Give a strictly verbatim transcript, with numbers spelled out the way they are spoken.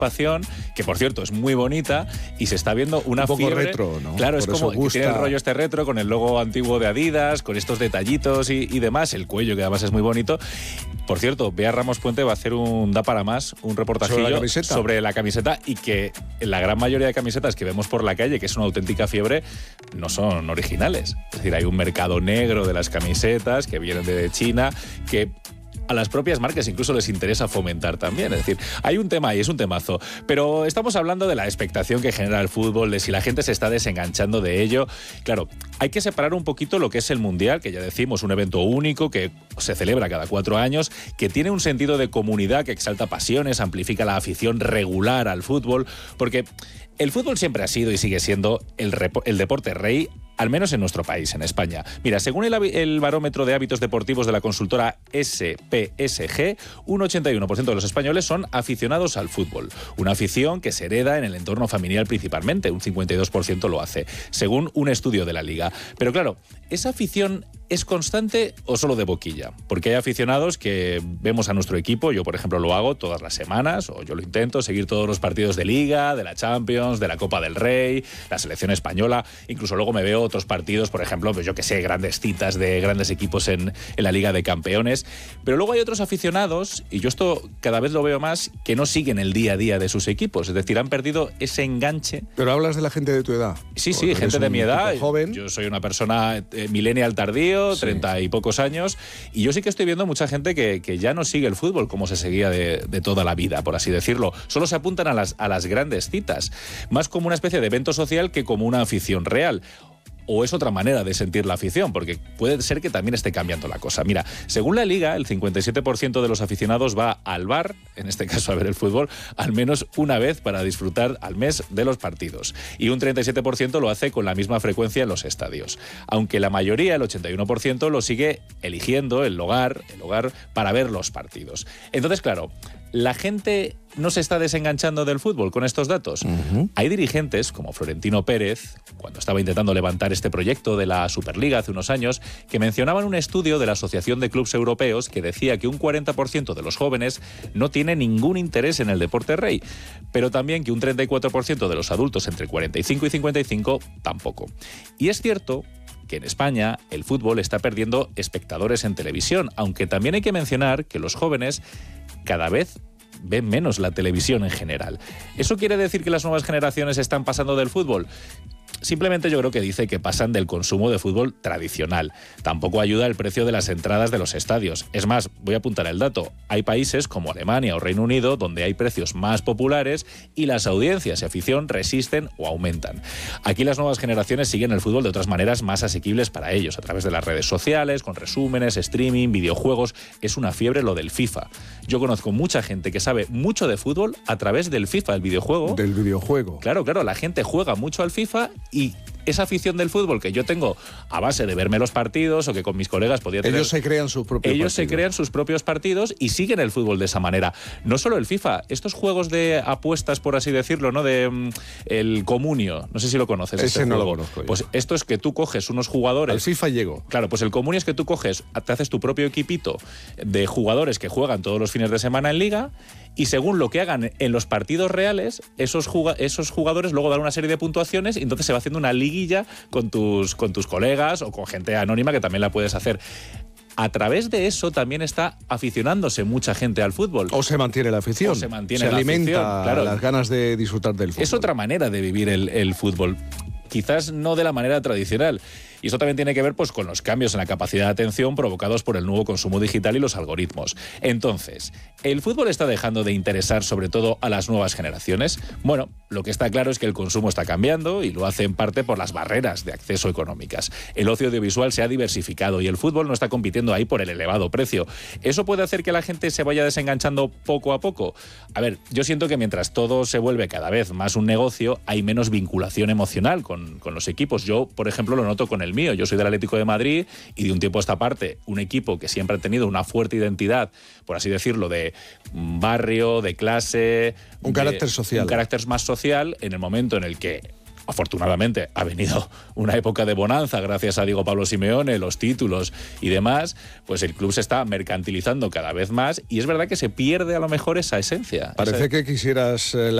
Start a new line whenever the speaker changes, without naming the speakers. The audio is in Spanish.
participación, que por cierto es muy bonita, y se está viendo una
un poco
fiebre
retro, ¿no?
Claro,
Por
es como
gusta.
que tiene el rollo este retro con el logo antiguo de Adidas, con estos detallitos y, y demás, el cuello que además es muy bonito. Por cierto, Bea Ramos Puente va a hacer un Da para más, un reportajillo
¿Sobre la camiseta?
sobre la camiseta, y que la gran mayoría de camisetas que vemos por la calle, que es una auténtica fiebre, no son originales. Es decir, hay un mercado negro de las camisetas que vienen de China, que a las propias marcas incluso les interesa fomentar también. Es decir, hay un tema ahí, es un temazo. Pero estamos hablando de la expectación que genera el fútbol, de si la gente se está desenganchando de ello. Claro, hay que separar un poquito lo que es el Mundial, que ya decimos, un evento único que se celebra cada cuatro años, que tiene un sentido de comunidad que exalta pasiones, amplifica la afición regular al fútbol, porque el fútbol siempre ha sido y sigue siendo el, repo- el deporte rey, al menos en nuestro país, en España. Mira, según el, el barómetro de hábitos deportivos de la consultora S P S G, un ochenta y uno por ciento de los españoles son aficionados al fútbol. Una afición que se hereda en el entorno familiar principalmente, un cincuenta y dos por ciento lo hace, según un estudio de la Liga. Pero claro, ¿esa afición es constante o solo de boquilla? Porque hay aficionados que vemos a nuestro equipo, yo por ejemplo lo hago todas las semanas, o yo lo intento, seguir todos los partidos de Liga, de la Champions, de la Copa del Rey, la selección española, incluso luego me veo otros partidos, por ejemplo, pues yo que sé, grandes citas de grandes equipos en, en la Liga de Campeones. Pero luego hay otros aficionados, y yo esto cada vez lo veo más, que no siguen el día a día de sus equipos, es decir, han perdido ese enganche.
Pero hablas de la gente de tu edad.
Sí, sí, gente de mi edad.
Joven.
Yo soy una persona eh, millennial tardío,
Sí.
treinta y pocos años, y yo sí que estoy viendo mucha gente que, que ya no sigue el fútbol como se seguía de, de toda la vida, por así decirlo. Solo se apuntan a las, a las grandes citas, más como una especie de evento social que como una afición real. O es otra manera de sentir la afición, porque puede ser que también esté cambiando la cosa. Mira, según la Liga, el cincuenta y siete por ciento de los aficionados va al bar, en este caso a ver el fútbol, al menos una vez para disfrutar al mes de los partidos. Y un treinta y siete por ciento lo hace con la misma frecuencia en los estadios. Aunque la mayoría, el ochenta y uno por ciento, lo sigue eligiendo el hogar, el hogar para ver los partidos. Entonces, claro, ¿la gente no se está desenganchando del fútbol con estos datos?
Uh-huh.
Hay dirigentes como Florentino Pérez, cuando estaba intentando levantar este proyecto de la Superliga hace unos años, que mencionaban un estudio de la Asociación de Clubes Europeos que decía que un cuarenta por ciento de los jóvenes no tiene ningún interés en el deporte rey, pero también que un treinta y cuatro por ciento de los adultos entre cuarenta y cinco y cincuenta y cinco tampoco. Y es cierto que en España el fútbol está perdiendo espectadores en televisión, aunque también hay que mencionar que los jóvenes cada vez ven menos la televisión en general. ¿Eso quiere decir que las nuevas generaciones están pasando del fútbol? Simplemente yo creo que dice que pasan del consumo de fútbol tradicional. Tampoco ayuda el precio de las entradas de los estadios. Es más, voy a apuntar el dato. Hay países como Alemania o Reino Unido donde hay precios más populares y las audiencias y afición resisten o aumentan. Aquí las nuevas generaciones siguen el fútbol de otras maneras más asequibles para ellos, a través de las redes sociales, con resúmenes, streaming, videojuegos. Es una fiebre lo del FIFA. Yo conozco mucha gente que sabe mucho de fútbol a través del FIFA, el videojuego.
Del videojuego.
Claro, claro, la gente juega mucho al FIFA y esa afición del fútbol que yo tengo a base de verme los partidos o que con mis colegas podía tener...
Ellos se crean sus propios
Ellos
partidos.
se crean sus propios partidos y siguen el fútbol de esa manera. No solo el FIFA, estos juegos de apuestas, por así decirlo, ¿no? De um, el Comunio, no sé si lo conoces.
Ese
este
no
juego.
lo conozco yo.
Pues esto es que tú coges unos jugadores...
Al FIFA llego.
Claro, pues el Comunio es que tú coges, te haces tu propio equipito de jugadores que juegan todos los fines de semana en Liga y según lo que hagan en los partidos reales, esos, juga- esos jugadores luego dan una serie de puntuaciones y entonces se va haciendo una liguilla con tus, con tus colegas o con gente anónima que también la puedes hacer. A través de eso también está aficionándose mucha gente al fútbol.
O se mantiene la afición.
O se mantiene
se
la
alimenta
afición, claro.
las ganas de disfrutar del fútbol.
Es otra manera de vivir el, el fútbol. Quizás no de la manera tradicional. Y eso también tiene que ver pues, con los cambios en la capacidad de atención provocados por el nuevo consumo digital y los algoritmos. Entonces, ¿el fútbol está dejando de interesar sobre todo a las nuevas generaciones? Bueno, lo que está claro es que el consumo está cambiando y lo hace en parte por las barreras de acceso económicas. El ocio audiovisual se ha diversificado y el fútbol no está compitiendo ahí por el elevado precio. ¿Eso puede hacer que la gente se vaya desenganchando poco a poco? A ver, yo siento que mientras todo se vuelve cada vez más un negocio, hay menos vinculación emocional con, con los equipos. Yo, por ejemplo, lo noto con el mío. Yo soy del Atlético de Madrid y de un tiempo a esta parte, un equipo que siempre ha tenido una fuerte identidad, por así decirlo, de barrio, de clase...
Un
de,
carácter social.
Un carácter más social en el momento en el que afortunadamente ha venido una época de bonanza gracias a Diego Pablo Simeone, los títulos y demás, pues el club se está mercantilizando cada vez más y es verdad que se pierde a lo mejor esa esencia.
Parece
esa...
que quisieras... Eh, la